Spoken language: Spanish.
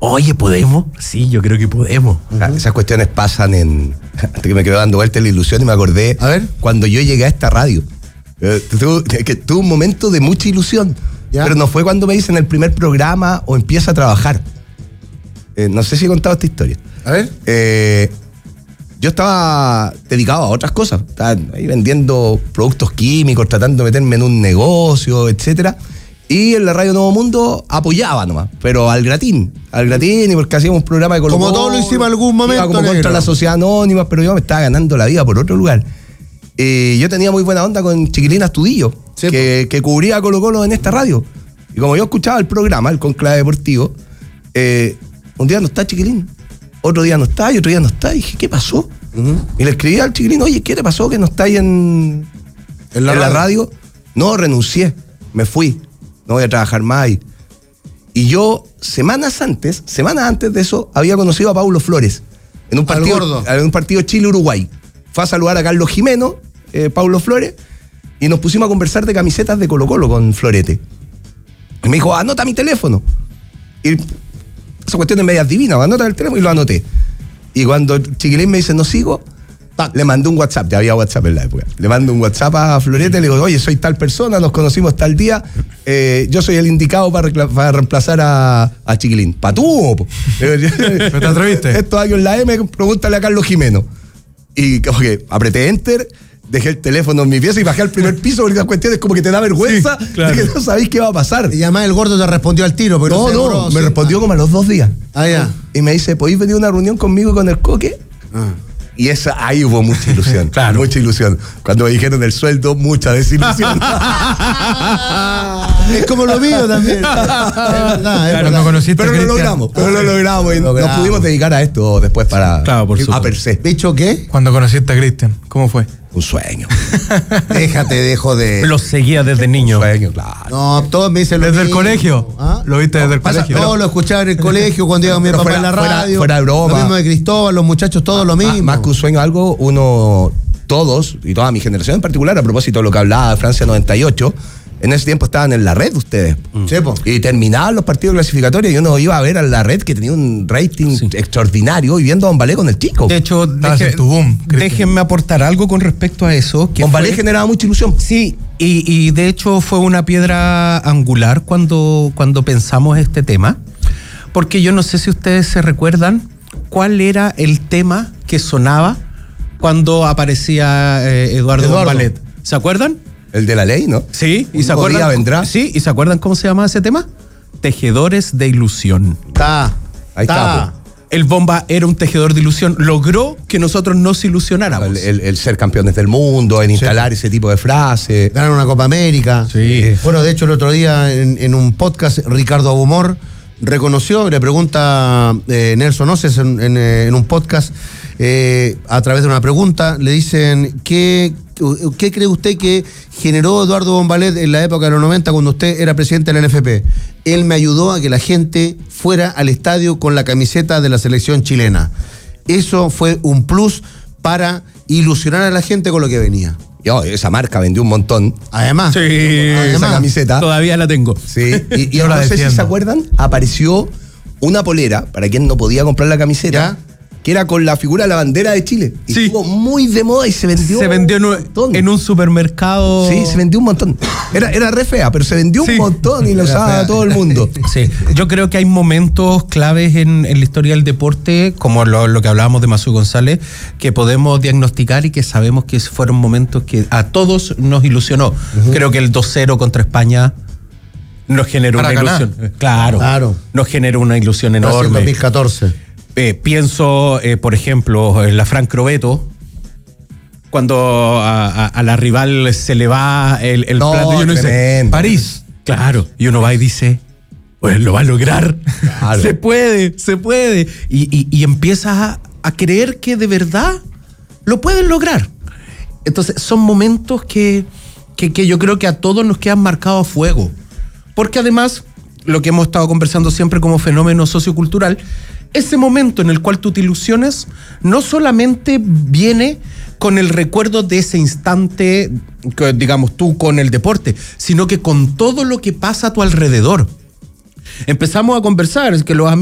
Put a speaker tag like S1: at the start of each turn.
S1: Oye, ¿podemos? Sí, yo creo que podemos.
S2: Esas cuestiones pasan hasta que me quedó dando vuelta la ilusión y me acordé cuando yo llegué a esta radio. Tuve un momento de mucha ilusión, pero no fue cuando me dicen el primer programa o empieza a trabajar. No sé si he contado esta historia.
S3: A ver.
S2: Yo estaba dedicado a otras cosas. Estaba ahí vendiendo productos químicos, tratando de meterme en un negocio, etcétera. Y en la Radio Nuevo Mundo apoyaba nomás, pero al gratín, y porque hacíamos un programa de Colo-Colo.
S3: Como todos lo hicimos en algún momento.
S2: Como contra la sociedad anónima, pero yo me estaba ganando la vida por otro lugar. Yo tenía muy buena onda con Chiquilín Astudillo, sí, que cubría Colo-Colo en esta radio. Y como yo escuchaba el programa, el Conclave Deportivo, un día no está Chiquilín, otro día no está y otro día no está. Y dije, ¿qué pasó? Y le escribí al Chiquilín, oye, ¿qué te pasó que no estáis en la radio? No, renuncié, me fui. No voy a trabajar más ahí. Y yo, semanas antes de eso, había conocido a Paulo Flores en un partido Chile-Uruguay. Fue a saludar a Carlos Jimeno, Paulo Flores, y nos pusimos a conversar de camisetas de Colo-Colo con Florete. Y me dijo, anota mi teléfono. Y esa cuestión es media divina, anota el teléfono, y lo anoté. Y cuando Chiquilín me dice, no sigo, le mandé un WhatsApp, ya había WhatsApp en la época. Le mando un WhatsApp a Florete, le digo, oye, soy tal persona, nos conocimos tal día, yo soy el indicado para reemplazar a Chiquilín. ¡Patú!
S1: ¿Te atreviste?
S2: Estos años en la M, pregúntale a Carlos Jimeno. Y como que apreté enter, dejé el teléfono en mi pieza y bajé al primer piso, porque las cuestiones como que te da vergüenza, sí, claro, de que no sabéis qué va a pasar.
S3: Y además el gordo te respondió al tiro. Pero
S2: no, me respondió como a los 2 días. Y me dice, ¿podéis venir a una reunión conmigo y con el Coque? Y ahí hubo mucha ilusión.
S1: Claro.
S2: Mucha ilusión. Cuando me dijeron el sueldo, mucha desilusión.
S3: Es como lo mío también. Es verdad.
S1: No conociste
S2: pero lo logramos. Y nos pudimos dedicar a esto después para
S1: a
S2: per se.
S3: ¿Bicho qué?
S1: Cuando conociste a Cristian, ¿cómo fue?
S2: Un sueño.
S3: Déjate de joder.
S1: Lo seguía desde niño.
S2: Un sueño, claro.
S3: No, todos me dicen lo
S1: ¿Desde
S3: mismo.
S1: el colegio? ¿Lo viste desde el colegio?
S3: Todos lo escuchaba en el colegio cuando iba mi papá en la radio.
S2: Fuera de broma.
S3: Lo mismo de Cristóbal, los muchachos, todos lo mismo.
S2: Más que un sueño, algo, todos, y toda mi generación en particular, a propósito de lo que hablaba de Francia 98, en ese tiempo estaban en la red ustedes.
S3: Sí, po.
S2: Y terminaban los partidos clasificatorios y uno iba a ver a la red que tenía un rating extraordinario y viendo a Bombalé con el chico.
S4: De hecho, déjenme aportar algo con respecto a eso.
S2: Bombalé generaba mucha ilusión.
S4: Sí, y de hecho fue una piedra angular cuando pensamos este tema. Porque yo no sé si ustedes se recuerdan cuál era el tema que sonaba cuando aparecía Eduardo Bombalet. ¿Se acuerdan?
S2: El de la ley, ¿no?
S4: Sí, ¿y se acuerdan?
S2: Vendrá.
S4: Sí, ¿y se acuerdan cómo se llama ese tema? Tejedores de ilusión.
S2: Ahí está.
S4: El Bomba era un tejedor de ilusión. Logró que nosotros nos ilusionáramos.
S2: El ser campeones del mundo, en instalar ese tipo de frases.
S3: Ganar una Copa América.
S4: Sí.
S3: Bueno, de hecho, el otro día en un podcast, Ricardo Abumor reconoció, le pregunta Nelson Oces en un podcast, a través de una pregunta, le dicen, ¿qué cree usted que generó Eduardo Bombalet en la época de los 90 cuando usted era presidente de la NFP? Él me ayudó a que la gente fuera al estadio con la camiseta de la selección chilena. Eso fue un plus para ilusionar a la gente con lo que venía.
S2: Esa marca vendió un montón.
S3: Además,
S2: esa camiseta.
S4: Todavía la tengo.
S2: Sí, y no sé si se acuerdan, apareció una polera, para quien no podía comprar la camiseta, que era con la figura de la bandera de Chile. Y estuvo muy de moda y se vendió.
S4: Se vendió en un supermercado.
S2: Sí, se vendió un montón. Era re fea, pero se vendió un montón y lo usaba todo el mundo.
S4: Sí, yo creo que hay momentos claves en la historia del deporte, como lo que hablábamos de Masú González, que podemos diagnosticar y que sabemos que fueron momentos que a todos nos ilusionó. Creo que el 2-0 contra España nos generó una ilusión. Claro. Nos generó una ilusión enorme.
S3: En 2014.
S4: Pienso, por ejemplo, en la Fran Crobeto, cuando a la rival se le va el plato y uno dice, París. Claro, y uno va y dice, pues lo va a lograr. Claro. Se puede. Y empiezas a creer que de verdad lo pueden lograr. Entonces, son momentos que yo creo que a todos nos quedan marcados a fuego. Porque además, lo que hemos estado conversando siempre como fenómeno sociocultural, ese momento en el cual tú te ilusionas no solamente viene con el recuerdo de ese instante, digamos tú, con el deporte, sino que con todo lo que pasa a tu alrededor. Empezamos a conversar, es que los